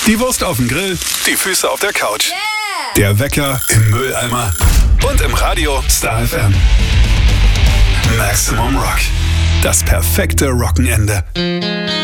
Die Wurst auf dem Grill, die Füße auf der Couch. Yeah! Der Wecker im Mülleimer und im Radio Star FM. Maximum Rock. Das perfekte Rockenende.